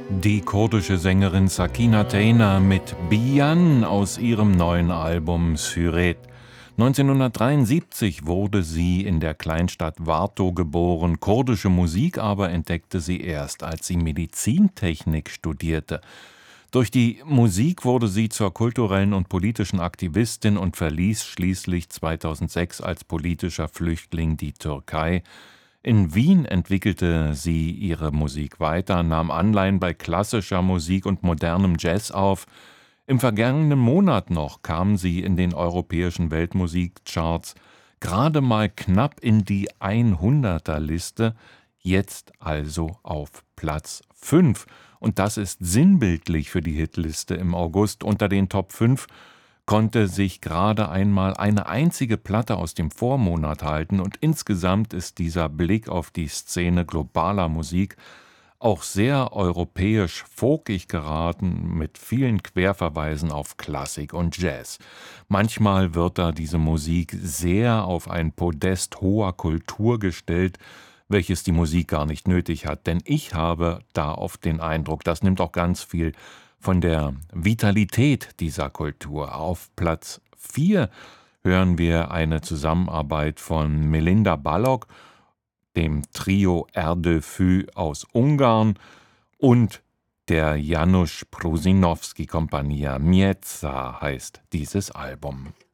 Die kurdische Sängerin Sakina Teina mit Bijan aus ihrem neuen Album Süret. 1973 wurde sie in der Kleinstadt Varto geboren. Kurdische Musik aber entdeckte sie erst, als sie Medizintechnik studierte. Durch die Musik wurde sie zur kulturellen und politischen Aktivistin und verließ schließlich 2006 als politischer Flüchtling die Türkei. In Wien entwickelte sie ihre Musik weiter, nahm Anleihen bei klassischer Musik und modernem Jazz auf. Im vergangenen Monat noch kam sie in den europäischen Weltmusikcharts gerade mal knapp in die 100er-Liste, jetzt also auf Platz 5. Und das ist sinnbildlich für die Hitliste im August. Unter den Top 5 konnte sich gerade einmal eine einzige Platte aus dem Vormonat halten, und insgesamt ist dieser Blick auf die Szene globaler Musik auch sehr europäisch folkig geraten, mit vielen Querverweisen auf Klassik und Jazz. Manchmal wird da diese Musik sehr auf ein Podest hoher Kultur gestellt, welches die Musik gar nicht nötig hat, denn ich habe da oft den Eindruck, das nimmt auch ganz viel von der Vitalität dieser Kultur. Auf Platz 4 hören wir eine Zusammenarbeit von Melinda Balog, dem Trio Erdőfű aus Ungarn und der Janusz Prusinowski Kompania. Mieza heißt dieses Album.